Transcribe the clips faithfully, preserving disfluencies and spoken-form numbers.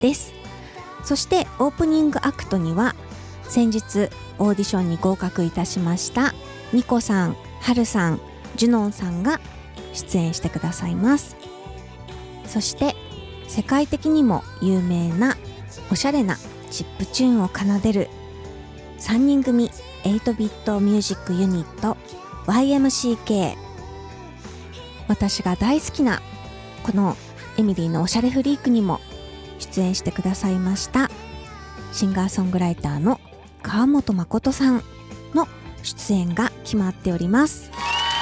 です。そしてオープニングアクトには先日オーディションに合格いたしましたニコさん、ハルさん、ジュノンさんが出演してくださいます。そして世界的にも有名なおしゃれなチップチューンを奏でるさんにん組エイトビットミュージックユニット ワイエムシーケー、 私が大好きなこのエミリーのおしゃれフリークにも出演してくださいましたシンガーソングライターの川本誠さんの出演が決まっております。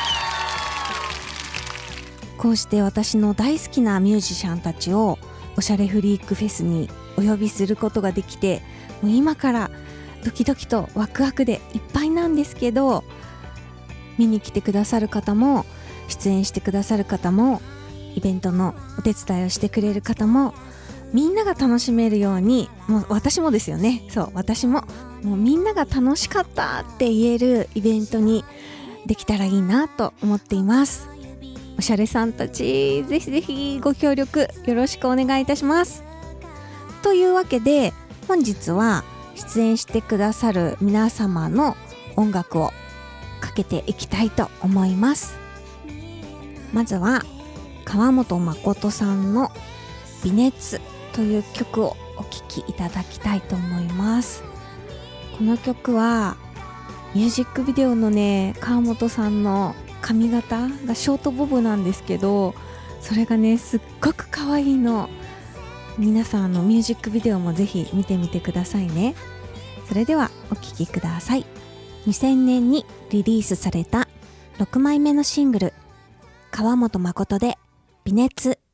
こうして私の大好きなミュージシャンたちをおしゃれフリークフェスにお呼びすることができて、もう今からドキドキとワクワクでいっぱいなんですけど、見に来てくださる方も出演してくださる方もイベントのお手伝いをしてくれる方も、みんなが楽しめるように、もう私もですよね、そう私ももうみんなが楽しかったって言えるイベントにできたらいいなと思っています。おしゃれさんたち、ぜひぜひご協力よろしくお願いいたします。というわけで本日は出演してくださる皆様の音楽をかけていきたいと思います。まずは川本誠さんの微熱という曲をお聴きいただきたいと思います。この曲はミュージックビデオのね、川本さんの髪型がショートボブなんですけど、それがねすっごく可愛いの。皆さんあのミュージックビデオもぜひ見てみてくださいね。それではお聴きください。にせんねんにリリースされたろくまいめのシングル、川本誠で微熱。